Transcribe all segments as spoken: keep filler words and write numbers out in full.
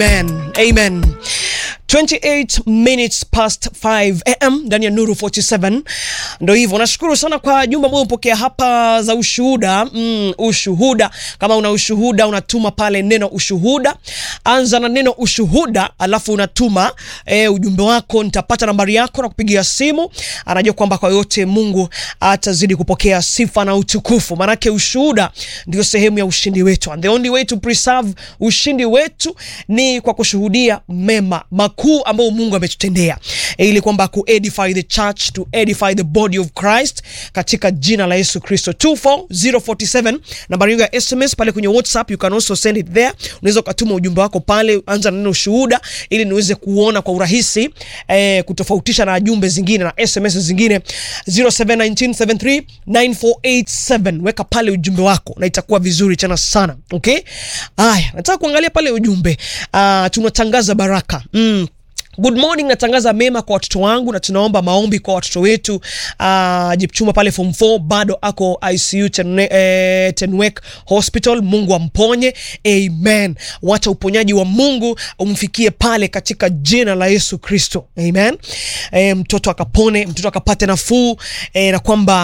Amen. Amen. twenty-eight minutes past five a m ndani ya Nuru forty-seven. Ndio hivyo. Nashukuru sana kwa jumba ambao mpokea hapa za ushuhuda. Mm, ushuhuda. Kama una ushuhuda unatuma pale neno ushuhuda. Anza na neno ushuhuda alafu unatuma e, ujumbe wako, nitapata nambari yako na kupigia simu. Anajua kwamba kwa yote Mungu atazidi kupokea sifa na utukufu. Manake ushuhuda ndio sehemu ya ushindi wetu. And the only way to preserve ushindi wetu ni kwa kushuhudia mema makuu ambao Mungu ametutendea, e, ili kwamba ku edify the church, to edify the body of Christ katika jina la Yesu Kristo. two four zero four seven nambari ya S M S pale kwenye WhatsApp, you can also send it there. Unaweza kutuma ujumbe wako pale, anza na neno ushuhuda ili niweze kuona kwa urahisi, eh, kutofautisha na jumbe zingine na S M S zingine. zero seven one nine seven three nine four eight seven, weka pale ujumbe wako na itakuwa vizuri tena sana. Okay? Haya, nataka kuangalia pale ujumbe. Ah, uh, tunatangaza baraka. Mm. Good morning, natangaza mema kwa watoto wangu na tunaomba maombi kwa watoto wetu. Uh, Jipchuma pale form four bado ako I C U Tenwek, eh, Tenwek Hospital. Mungu amponye. Amen. Wacha uponyaji wa Mungu umfikie pale katika jina la Yesu Kristo. Amen. Eh, mtoto akapone, mtoto akapate nafuu, eh, na kwamba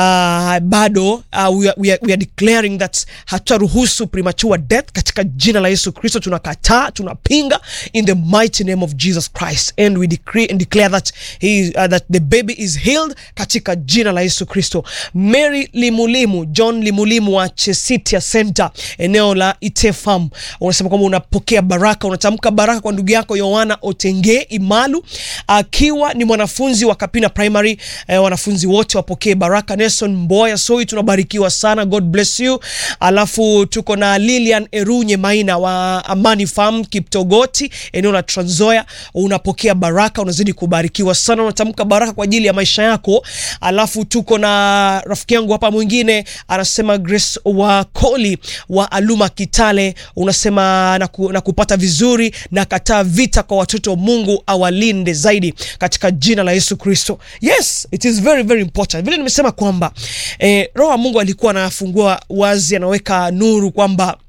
uh, bado uh, we, are, we, are, we are declaring that hataruhusu premature death katika jina la Yesu Kristo. Tunakataa, tunapinga in the mighty name of Jesus Christ, and we decree and declare that he uh, that the baby is healed katika jina la Yesu Kristo. Mary Limulimu, John Limulimu wa Chesitia Center, eneo la Itefam, unasema kwamba unapokea baraka, unatamka baraka kwa ndugu yako Yohana Otenge Imalu akiwa ni mwanafunzi wa Kapina Primary. Eh, wanafunzi wote wapokee baraka. Nelson Mboya Soi, tunabarikiwa sana, God bless you. Alafu tuko na Lilian Erunye Maina wa Amani Farm Kiptogoti, eneo la Trans Nzoia, unapokea baraka, unazidi kubarikiwa sana, unatamka baraka kwa ajili ya maisha yako. Alafu tuko na rafiki yangu hapa mwingine anasema Grace wa Koli wa Aluma Kitale, unasema na, ku, na kupata vizuri na kataa vita kwa watoto, Mungu awalinde zaidi katika jina la Yesu Kristo. Yes, it is very very important. Vile nimesema kwamba eh, Roho wa Mungu alikuwa anafungua wazi, anaweka nuru kwamba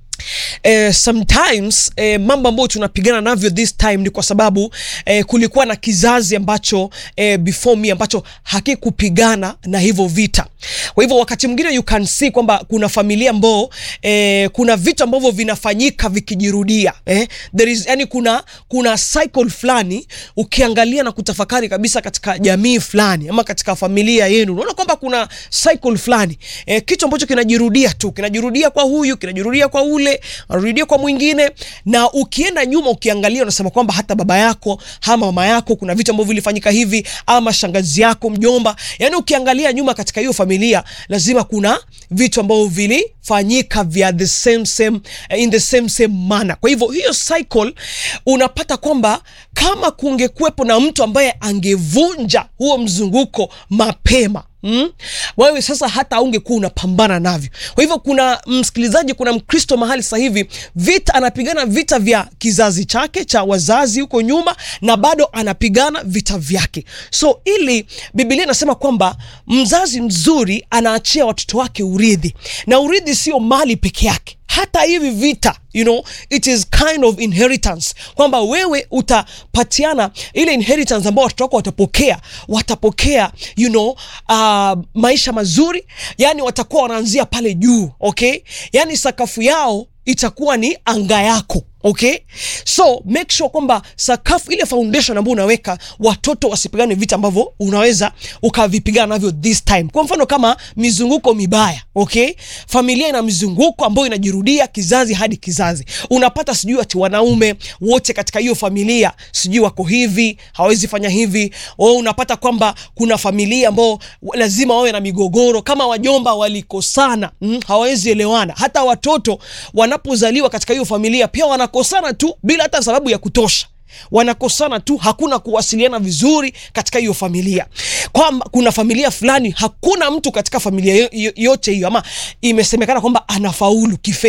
Eh, sometimes eh, mambo ambayo tunapigana navyo this time ni kwa sababu eh, kulikuwa na kizazi ambacho eh, before me ambacho hakikupigana na hivyo vita. Kwa hivyo wakati mwingine you can see kwamba kuna familia ambao eh, kuna vitu ambavyo vinafanyika vikijirudia. Eh, there is yani kuna kuna cycle fulani ukiangalia na kutafakari kabisa katika jamii fulani ama katika familia yenu. Unaona kwamba kuna cycle fulani, eh, kitu ambacho kinajirudia tu, kinajirudia kwa huyu, kinajirudia kwa ule, anarudia kwa mwingine, na ukienda nyuma ukiangalia unasema kwamba hata baba yako ama mama yako kuna vitu ambavyo vilifanyika hivi, ama shangazi yako, mjomba. Yani ukiangalia nyuma katika hiyo familia lazima kuna vitu ambavyo vilifanyika via the same same in the same same manner. Kwa hivyo hiyo cycle unapata kwamba kama kungekuwepo na mtu ambaye angevunja huo mzunguko mapema, Mm? wewe sasa hata ungekuwa unapambana navyo. Kwa hivyo kuna msikilizaji, kuna Mkristo mahali sasa hivi vita anapigana vita vya kizazi chake cha wazazi huko nyuma, na bado anapigana vita vyake. So ili Biblia inasema kwamba mzazi mzuri anaachia watoto wake urithi, na urithi sio mali peke yake, hata hivi vita, you know, it is kind of inheritance, kwamba wewe utapatiana ile inheritance ambayo watoto wako watapokea. Watapokea, you know, uh, maisha mazuri, yani watakuwa wanaanzia pale juu. Okay, yani sakafu yao itakuwa ni anga yako. Okay, so make sure kwamba sakafu, ile foundation ambayo unaweka, watoto wasipigane vita ambavyo unaweza ukavipigana navyo this time. Kwa mfano kama mizunguko mibaya, okay, familia ina mizunguko ambayo inajirudia kizazi hadi kizazi. Unapata sijui ati wanaume wote katika hiyo familia sijui wako hivi, hawezi fanya hivi. Au unapata kwamba kuna familia ambao lazima wawe na migogoro, kama wajomba walikosana, mm, hawezi elewana. Hata watoto wanapozaliwa katika hiyo familia pia wana kosana tu bila hata sababu ya kutosha. Wanakosana tu, hakuna kuwasiliana vizuri katika hiyo familia. Kwa kuna familia fulani hakuna mtu katika familia yote hiyo ama imesemekana kwamba anafaulu kifedha.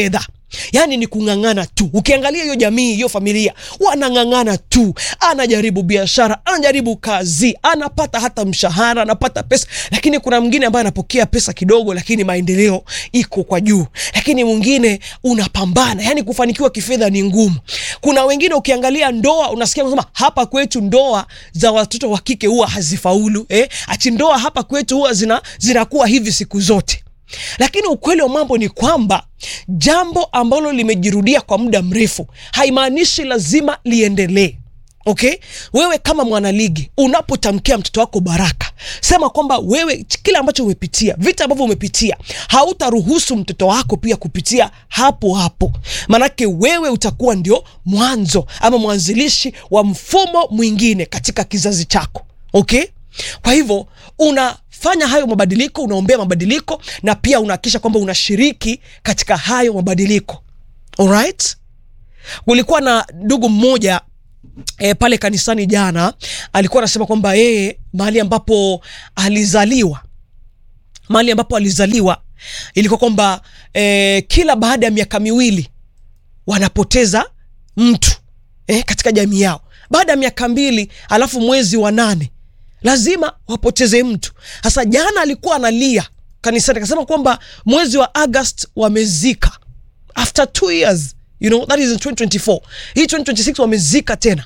Yani ni kungangana tu. Ukiangalia hiyo jamii, hiyo familia, wanangangana tu. Anajaribu biashara, anajaribu kazi, anapata hata mshahara, anapata pesa, lakini kuna mwingine ambaye anapokea pesa kidogo lakini maendeleo iko kwa juu. Lakini mwingine unapambana, yani kufanikiwa kifedha ni ngumu. Kuna wengine ukiangalia ndoa, unasikia unasema hapa kwetu ndoa za watoto wa kike huwa hazifaulu, eh? Ati ndoa hapa kwetu huwa zina zinakuwa hivi siku zote. Lakini ukweli wa mambo ni kwamba jambo ambalo limejirudia kwa muda mrefu haimaanishi lazima liendelee. Okay? Wewe kama mwanaligi, unapotamkia mtoto wako baraka, sema kwamba wewe kila ambacho umepitia, vita ambavyo umepitia, hautaruhusu mtoto wako pia kupitia hapo hapo. Manake wewe utakuwa ndio mwanzo ama mwanzilishi wa mfumo mwingine katika kizazi chako. Okay? Kwa hivyo unafanya hayo mabadiliko, unaombea mabadiliko, na pia unahakikisha kwamba unashiriki katika hayo mabadiliko. Alright? Kulikuwa na ndugu mmoja E, pale kanisani jana, alikuwa anasema kwamba yeye mahali ambapo alizaliwa mahali ambapo alizaliwa ilikuwa kwamba e, kila baada ya miaka miwili wanapoteza mtu e, katika jamii yao. Baada ya miaka mbili, alafu mwezi wa nane lazima wapoteze mtu. Sasa jana alikuwa analia kanisani, akasema kwamba mwezi wa August wamezika after two years. You know, that is in twenty twenty-four. Hii twenty twenty-six wamezika tena.